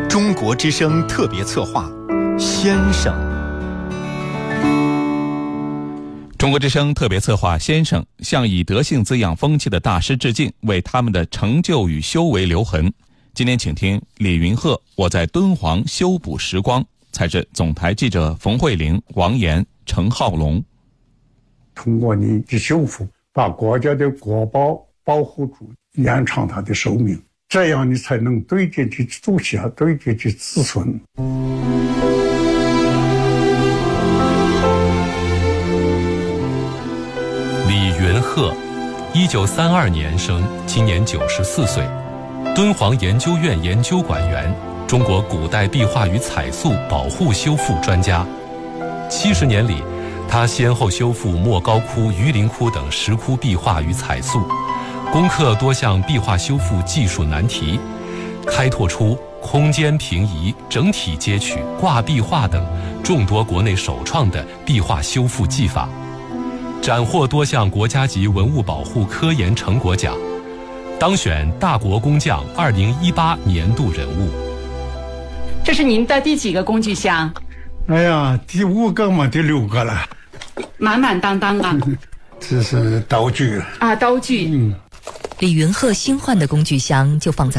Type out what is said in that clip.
中国之声特别策划，先生。 中国之声特别策划先生向以德性滋养风气的大师致敬，为他们的成就与修为留痕。今天请听李云鹤《我在敦煌修补时光》，采自总台记者冯慧玲、王岩、程浩龙。 通过你的修复，把国家的国宝保护住，延长它的寿命，这样你才能对接的祖先，对接的子孙。 李云鹤，1932年生，今年94岁，敦煌研究院研究馆员，中国古代壁画与彩塑保护修复专家。70年里，他先后修复莫高窟、榆林窟等石窟壁画与彩塑，攻克多项壁画修复技术难题，开拓出空间平移、整体接取、挂壁画等众多国内首创的壁画修复技法，斩获多项国家级文物保护科研成果奖，当选大国工匠2018年度人物。 这是您的第几个工具箱？ 哎呀，第5个嘛，第6个了， 满满当当啊！ 这是道具啊，刀具。 李云鹤新换的工具箱就放在